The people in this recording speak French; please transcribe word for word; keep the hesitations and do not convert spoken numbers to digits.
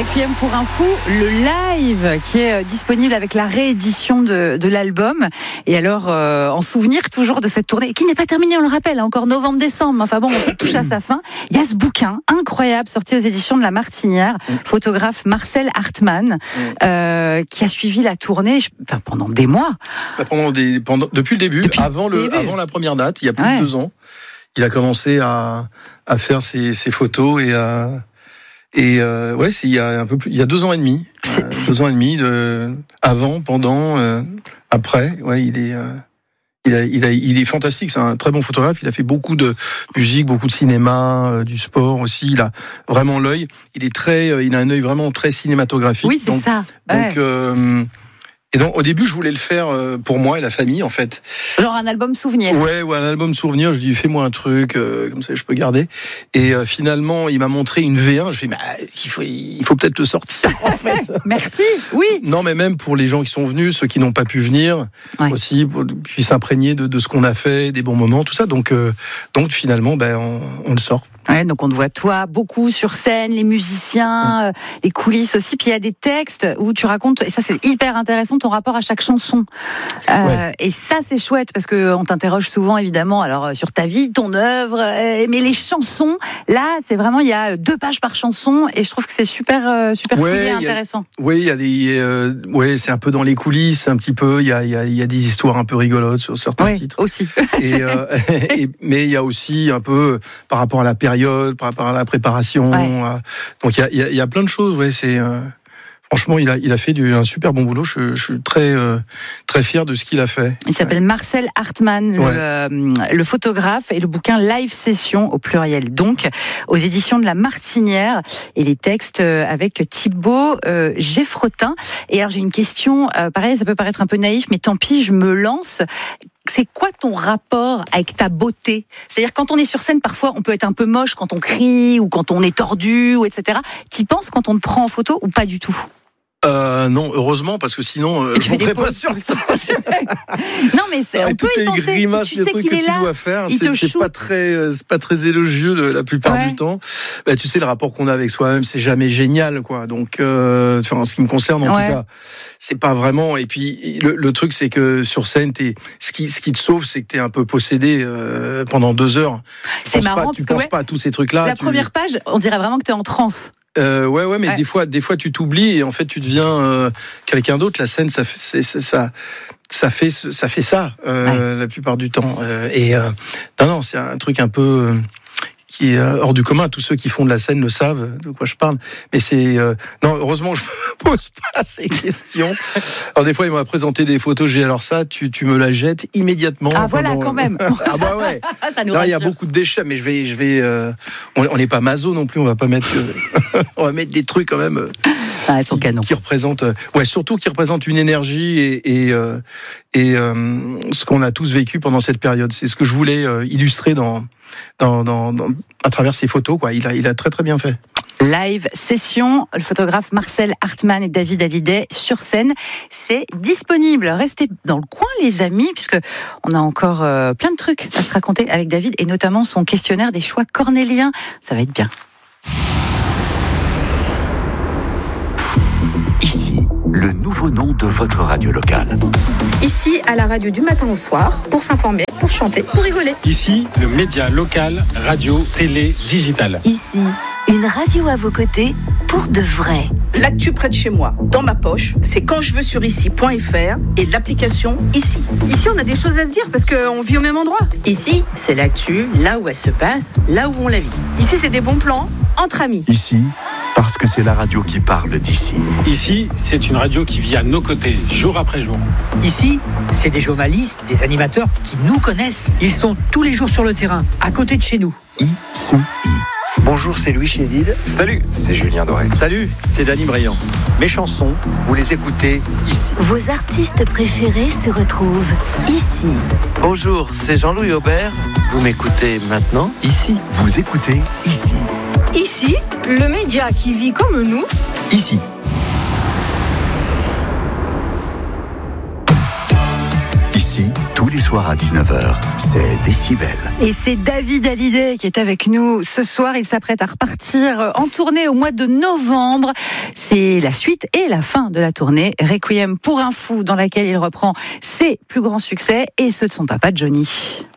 Requiem pour un fou, le live qui est disponible avec la réédition de, de l'album. Et alors, euh, en souvenir toujours de cette tournée, qui n'est pas terminée, on le rappelle, hein, encore novembre-décembre. Enfin bon, on touche à sa fin. Il y a ce bouquin incroyable sorti aux éditions de La Martinière, photographe Marcel Hartmann, euh, qui a suivi la tournée enfin, pendant des mois. Pendant des, pendant, depuis le début, depuis avant, le, début. avant la première date, il y a plus ouais. de deux ans, il a commencé à, à faire ses, ses photos et à... Et euh, ouais, c'est il y a un peu plus, il y a deux ans et demi, c'est, euh, c'est... deux ans et demi de avant, pendant, euh, après. Ouais, il est, euh, il a, il a, il est fantastique. C'est un très bon photographe. Il a fait beaucoup de musique, beaucoup de cinéma, euh, du sport aussi. Il a vraiment l'œil. Il est très, euh, il a un œil vraiment très cinématographique. Oui, c'est donc, ça. Donc, ouais. euh, et donc, au début, je voulais le faire pour moi et la famille, en fait. Genre un album souvenir. Ouais, ouais, un album souvenir. Je dis, fais-moi un truc, euh, comme ça, je peux garder. Et euh, finalement, il m'a montré une V un. Je fais, bah, il faut, il faut peut-être le sortir, en fait. Merci, oui. Non, mais même pour les gens qui sont venus, ceux qui n'ont pas pu venir, ouais. aussi, pour qu'ils puissent s'imprégner de, de ce qu'on a fait, des bons moments, tout ça. Donc, euh, donc finalement, ben, on, on le sort. Ouais, donc on te voit toi beaucoup sur scène, les musiciens, euh, les coulisses aussi. Puis il y a des textes où tu racontes, et ça c'est hyper intéressant, ton rapport à chaque chanson. Euh, ouais. Et ça c'est chouette parce que on t'interroge souvent évidemment, alors sur ta vie, ton œuvre, euh, mais les chansons, là c'est vraiment il y a deux pages par chanson et je trouve que c'est super euh, super ouais, fouillé, et intéressant. Oui, il y a des, euh, ouais, c'est un peu dans les coulisses, un petit peu. Il y a, il y a, il y a des histoires un peu rigolotes sur certains ouais, titres. Aussi. Et, euh, et, mais il y a aussi un peu par rapport à la période, par rapport à la préparation. Ouais. Euh, donc il y a, il y, a, il y a plein de choses. Ouais, c'est euh, franchement, il a, il a fait du, un super bon boulot. Je, je suis très, euh, très fier de ce qu'il a fait. Il s'appelle ouais. Marcel Hartmann, ouais. le, euh, le photographe, et le bouquin Live Session au pluriel, donc aux éditions de La Martinière, et les textes avec Thibaut euh, Geffrotin. Et alors j'ai une question, euh, pareil, ça peut paraître un peu naïf, mais tant pis, je me lance. C'est quoi ton rapport avec ta beauté ? C'est-à-dire quand on est sur scène, parfois on peut être un peu moche quand on crie ou quand on est tordu, ou et cetera. T'y penses quand on te prend en photo ou pas du tout ? Euh, non, heureusement, parce que sinon, euh, je ne serais pas sur ça. Non, mais c'est, on peut y penser. Grimaces, si tu sais qu'il que est tu là, dois faire, il c'est, te c'est pas très, c'est pas très élogieux de, la plupart ouais. du temps. Bah, tu sais, le rapport qu'on a avec soi-même, c'est jamais génial, quoi. Donc, euh, en ce qui me concerne, en ouais. tout cas, c'est pas vraiment. Et puis, le, le truc, c'est que sur scène, t'es, ce qui, ce qui te sauve, c'est que t'es un peu possédé euh, pendant deux heures. Tu c'est marrant pas, parce tu que penses ouais, pas à tous ces trucs-là. La tu... première page, on dirait vraiment que t'es en transe. Euh, ouais, ouais, mais ouais. des fois, des fois, tu t'oublies et en fait, tu deviens euh, quelqu'un d'autre. La scène, ça fait, c'est, c'est, ça, ça fait, ça fait ça euh, ouais. la plupart du temps. Euh, et euh, non, non, c'est un truc un peu euh, qui est hors du commun. Tous ceux qui font de la scène le savent de quoi je parle. Mais c'est euh, non, heureusement, je me pose pas ces questions. Alors des fois, il m'a présenté des photos. J'ai dit, alors ça, tu, tu me la jettes immédiatement. Ah voilà, pendant... quand même. Ah bah ouais. Ça nous Là, il y a rassure. beaucoup de déchets, mais je vais, je vais. Euh, on n'est pas maso non plus. On va pas mettre. Euh, on va mettre des trucs quand même. Euh, ah, elles sont qui, canons. Qui représentent. Euh, ouais, surtout qui représentent une énergie et et, euh, et euh, ce qu'on a tous vécu pendant cette période. C'est ce que je voulais euh, illustrer dans, dans, dans, dans à travers ces photos. Quoi, il a, il a très très bien fait. Live Session, le photographe Marcel Hartmann et David Hallyday sur scène, c'est disponible. Restez dans le coin, les amis, puisque on a encore euh, plein de trucs à se raconter avec David, et notamment son questionnaire des choix cornéliens. Ça va être bien. Ici, le nouveau nom de votre radio locale. Ici, à la radio du matin au soir, pour s'informer, pour chanter, pour rigoler. Ici, le média local, radio, télé, digital. Ici, une radio à vos côtés pour de vrai. L'actu près de chez moi, dans ma poche, c'est quand je veux sur ici point f r et l'application Ici. Ici, on a des choses à se dire parce qu'on vit au même endroit. Ici, c'est l'actu, là où elle se passe, là où on la vit. Ici, c'est des bons plans entre amis. Ici, parce que c'est la radio qui parle d'ici. Ici, c'est une radio qui vit à nos côtés, jour après jour. Ici, c'est des journalistes, des animateurs qui nous connaissent. Ils sont tous les jours sur le terrain, à côté de chez nous. Ici. Bonjour, c'est Louis Chédid. Salut, c'est Julien Doré. Salut, c'est Dany Briand. Mes chansons, vous les écoutez ici. Vos artistes préférés se retrouvent ici. Bonjour, c'est Jean-Louis Aubert. Vous m'écoutez maintenant ici. Vous écoutez ici. Ici, le média qui vit comme nous. Ici. Ici, tous les soirs à dix-neuf heures, c'est Décibel. Et c'est David Hallyday qui est avec nous ce soir. Il s'apprête à repartir en tournée au mois de novembre. C'est la suite et la fin de la tournée Requiem pour un fou, dans laquelle il reprend ses plus grands succès et ceux de son papa Johnny.